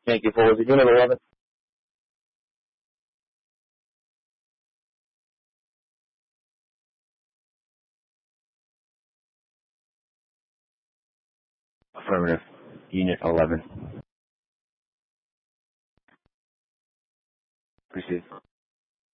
Thank you. For was it Unit 11? Affirmative. Unit 11. Proceed.